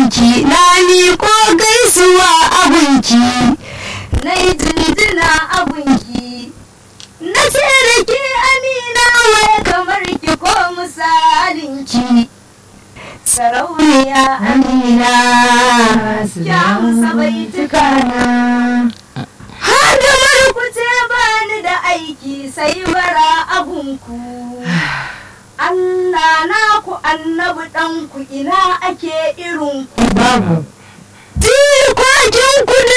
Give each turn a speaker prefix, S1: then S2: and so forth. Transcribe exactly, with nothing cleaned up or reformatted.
S1: abunki na miƙo gaisuwa abunki na yi jinjina abunki na ce da ke amina wai kamar ki ko misalinki sarauniya amina ya musa baitukana hadamar ku ce bani da aiki sai bara abunku Allah na ku annabi ɗanku ina ake irin ku babu. Jikokin ku